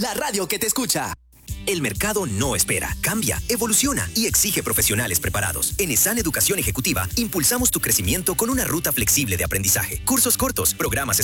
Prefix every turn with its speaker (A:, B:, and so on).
A: la radio que te escucha.
B: El mercado no espera, cambia, evoluciona y exige profesionales preparados. En ESAN Educación Ejecutiva impulsamos tu crecimiento con una ruta flexible de aprendizaje, cursos cortos, programas